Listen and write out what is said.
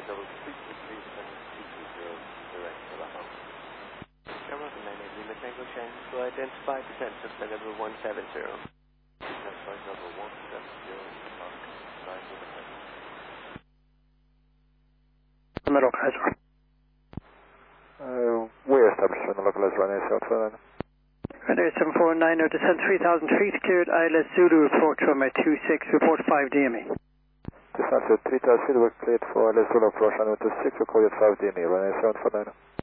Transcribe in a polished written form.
double 323 direct to the house. Number 98 Lima Tango Chance to identify descent suspect level 170. Flight level 170, Mark 9 Lima Tango. Middle localizer. We're established on the localizer runway 749. Runway 749, descent 3,000 feet, cleared ILS Zulu, approach runway 26, report 5 DME. Descent at 3,000 feet, we're cleared for ILS Zulu approach runway 26, recorded 5 DME, runway 749.